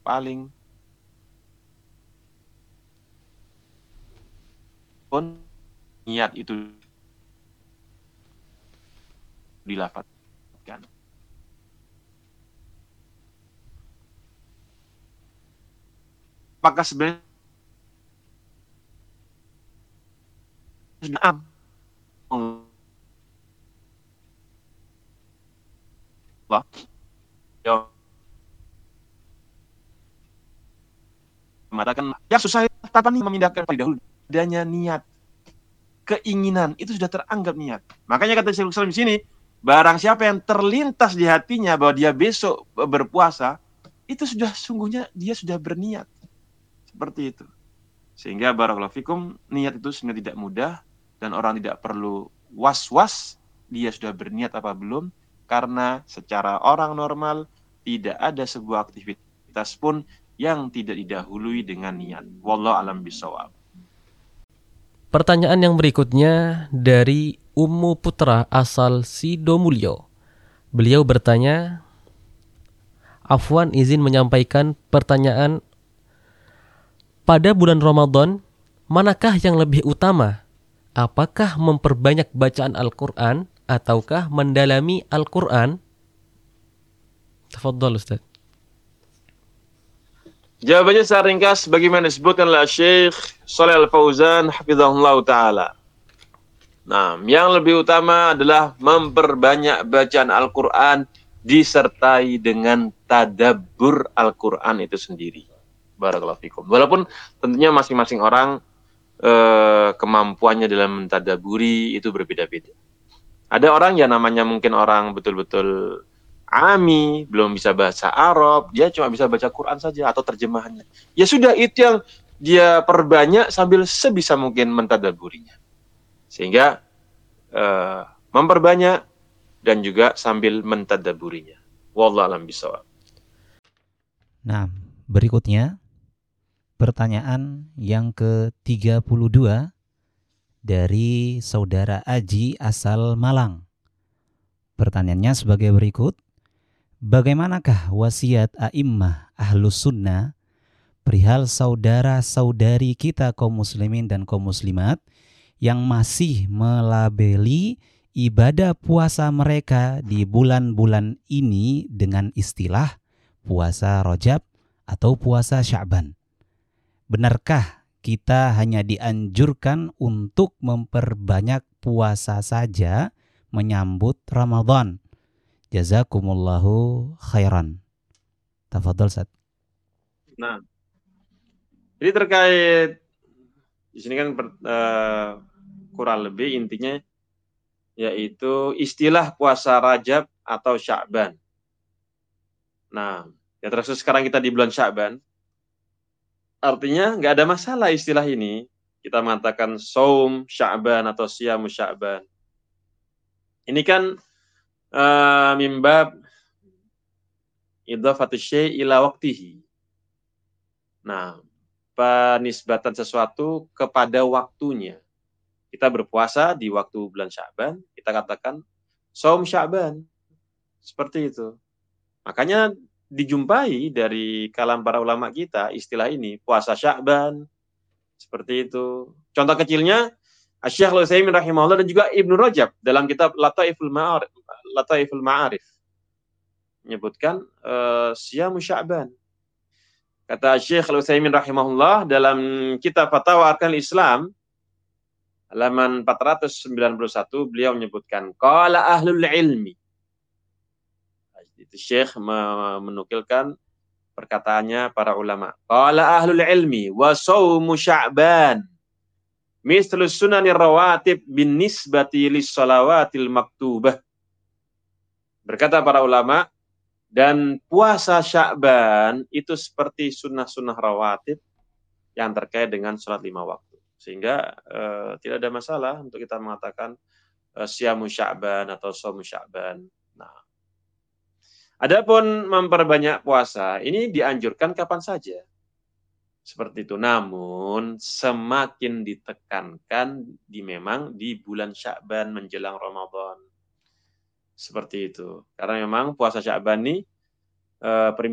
paling pun niat itu dilafadzkan. Apakah sebenarnya sudah Allah ya mengatakan ya susah apa nih memindahkan pada dahulu adanya niat keinginan itu sudah teranggap niat. Makanya kata Syekhul Islam di sini, barang siapa yang terlintas di hatinya bahwa dia besok berpuasa, itu sudah sungguhnya dia sudah berniat. Seperti itu. Sehingga barakallahu fikum, niat itu sebenarnya tidak mudah dan orang tidak perlu was-was dia sudah berniat apa belum, karena secara orang normal tidak ada sebuah aktivitas pun yang tidak didahului dengan niat. Wallahu alam bisawab. Pertanyaan yang berikutnya dari Ummu Putra asal Sidomulyo. Beliau bertanya, Afwan izin menyampaikan pertanyaan, pada bulan Ramadan, manakah yang lebih utama? Apakah memperbanyak bacaan Al-Quran ataukah mendalami Al-Quran? Tafadhal Ustaz. Jawabannya secara ringkas bagaimana disebutkan oleh Syekh Shalih Al-Fauzan hafizahullah taala. Nah, yang lebih utama adalah memperbanyak bacaan Al-Qur'an disertai dengan tadabbur Al-Qur'an itu sendiri. Barakallahu fikum. Walaupun tentunya masing-masing orang kemampuannya dalam mentadaburi itu berbeda-beda. Ada orang yang namanya mungkin orang betul-betul ami, belum bisa bahasa Arab, dia cuma bisa baca Quran saja atau terjemahannya. Ya sudah, itu yang dia perbanyak sambil sebisa mungkin mentadaburinya. Sehingga memperbanyak dan juga sambil mentadaburinya. Wallahu a'lam bishawab. Nah, berikutnya pertanyaan yang ke-32 dari saudara Aji asal Malang. Pertanyaannya sebagai berikut. Bagaimanakah wasiat a'immah ahlus sunnah perihal saudara-saudari kita kaum muslimin dan kaum muslimat yang masih melabeli ibadah puasa mereka di bulan-bulan ini dengan istilah puasa Rajab atau puasa Sya'ban? Benarkah kita hanya dianjurkan untuk memperbanyak puasa saja menyambut Ramadan? Jazakumullahu khairan. Tafadhol Ustaz. Nah, jadi terkait di sini kan kurang lebih intinya yaitu istilah puasa Rajab atau Sya'ban. Nah, ya terus sekarang kita di bulan Sya'ban, artinya nggak ada masalah istilah ini. Kita mengatakan saum Sya'ban atau siyamu Sya'ban. Ini kan mimbab idhafatu syai' ila waqtihi. Nah, penisbatan sesuatu kepada waktunya. Kita berpuasa di waktu bulan Sya'ban, kita katakan saum Sya'ban. Seperti itu. Makanya dijumpai dari kalam para ulama kita istilah ini, puasa Sya'ban. Seperti itu. Contoh kecilnya Asy-Syaikh Al-Utsaimin rahimahullah dan juga Ibnu Rajab dalam kitab Lataiful Ma'arif menyebutkan siyamu Sya'ban. Kata Syekh Al-Utsaimin rahimahullah dalam kitab Fatawa Arkanul Islam halaman 491 beliau menyebutkan qala ahlul ilmi. Itu Syekh menukilkan perkataannya para ulama. Qala ahlul ilmi wa shaumu Sya'ban mislu sunanir rawatib bin nisbati lis salawatil maktubah. Berkata para ulama, dan puasa Sya'ban itu seperti sunnah-sunnah rawatib yang terkait dengan sholat 5 waktu. Sehingga tidak ada masalah untuk kita mengatakan siyamu Sya'ban atau shaumu Sya'ban. Nah, adapun memperbanyak puasa, ini dianjurkan kapan saja. Seperti itu. Namun semakin ditekankan memang di bulan Sya'ban menjelang Ramadan. Seperti itu. Karena memang puasa Sya'ban ini